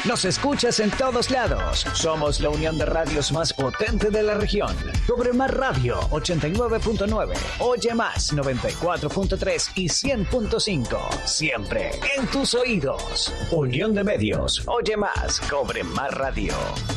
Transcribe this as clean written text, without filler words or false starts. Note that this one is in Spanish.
Nos escuchas en todos lados. Somos la unión de radios más potente de la región. Cobre Más Radio 89.9, Oye Más 94.3 y 100.5. Siempre en tus oídos. Unión de Medios. Oye Más. Cobre Más Radio.